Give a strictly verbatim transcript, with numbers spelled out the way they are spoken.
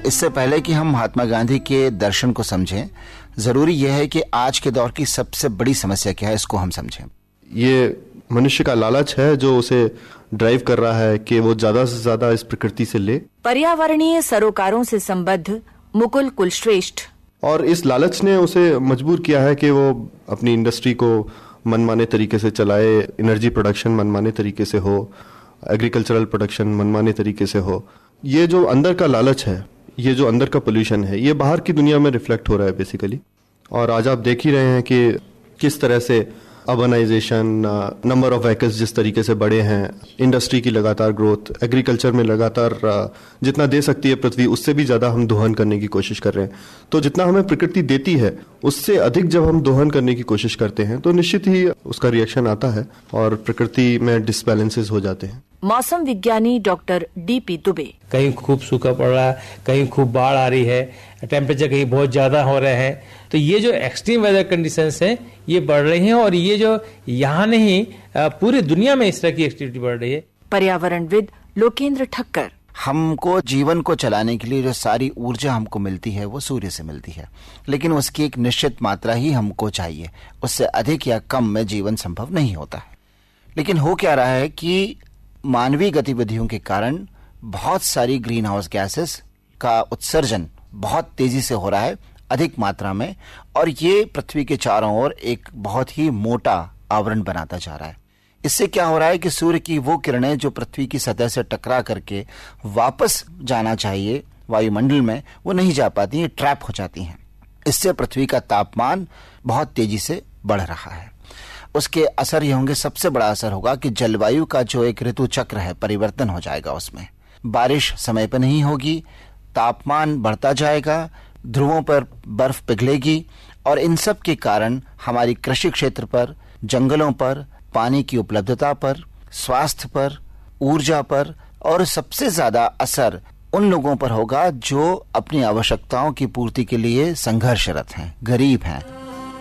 इससे पहले कि हम महात्मा गांधी के दर्शन को समझें, जरूरी यह है कि आज के दौर की सबसे बड़ी समस्या क्या है इसको हम समझें। ये मनुष्य का लालच है जो उसे ड्राइव कर रहा है कि वो ज्यादा से ज्यादा इस प्रकृति से ले। पर्यावरणीय सरोकारों से संबद्ध मुकुल कुलश्रेष्ठ। और इस लालच ने उसे मजबूर किया है कि वो अपनी इंडस्ट्री को मनमाने तरीके से चलाए, एनर्जी प्रोडक्शन मनमाने तरीके से हो, एग्रीकल्चरल प्रोडक्शन मनमाने तरीके से हो। ये जो अंदर का लालच है, ये जो अंदर का पोल्यूशन है, ये बाहर की दुनिया में रिफ्लेक्ट हो रहा है बेसिकली। और आज आप देख ही रहे हैं कि किस तरह से अर्बनाइजेशन, नंबर ऑफ व्हीकल्स जिस तरीके से बढ़े हैं, इंडस्ट्री की लगातार ग्रोथ, एग्रीकल्चर में लगातार जितना दे सकती है पृथ्वी उससे भी ज़्यादा हम दोहन करने की कोशिश कर रहे हैं। तो जितना हमें प्रकृति देती है उससे अधिक जब हम दोहन करने की कोशिश करते हैं तो निश्चित ही उसका रिएक्शन आता है और प्रकृति में डिसबैलेंसेस हो जाते हैं। मौसम विज्ञानी डॉक्टर डी पी दुबे। कहीं खूब सूखा पड़ रहा है, कहीं खूब बाढ़ आ रही है, टेम्परेचर कहीं बहुत ज्यादा हो रहे हैं। तो ये जो एक्सट्रीम वेदर कंडीशंस हैं ये बढ़ रही हैं और ये जो यहाँ नहीं पूरी दुनिया में इस तरह की एक्टिविटी बढ़ रही है। पर्यावरणविद लोकेंद्र ठक्कर। हमको जीवन को चलाने के लिए जो सारी ऊर्जा हमको मिलती है वो सूर्य से मिलती है, लेकिन उसकी एक निश्चित मात्रा ही हमको चाहिए, उससे अधिक या कम में जीवन संभव नहीं होता है। लेकिन हो क्या रहा है कि मानवीय गतिविधियों के कारण बहुत सारी ग्रीन हाउस गैसेस का उत्सर्जन बहुत तेजी से हो रहा है, अधिक मात्रा में, और ये पृथ्वी के चारों ओर एक बहुत ही मोटा आवरण बनाता जा रहा है। इससे क्या हो रहा है कि सूर्य की वो किरणें जो पृथ्वी की सतह से टकरा करके वापस जाना चाहिए वायुमंडल में, वो नहीं जा पाती हैं, ट्रैप हो जाती हैं। इससे पृथ्वी का तापमान बहुत तेजी से बढ़ रहा है। उसके असर ये होंगे, सबसे बड़ा असर होगा कि जलवायु का जो एक ऋतु चक्र है परिवर्तन हो जाएगा। उसमें बारिश समय पर नहीं होगी, तापमान बढ़ता जाएगा, ध्रुवों पर बर्फ पिघलेगी, और इन सब के कारण हमारी कृषि क्षेत्र पर, जंगलों पर, पानी की उपलब्धता पर, स्वास्थ्य पर, ऊर्जा पर, और सबसे ज्यादा असर उन लोगों पर होगा जो अपनी आवश्यकताओं की पूर्ति के लिए संघर्षरत हैं, गरीब हैं।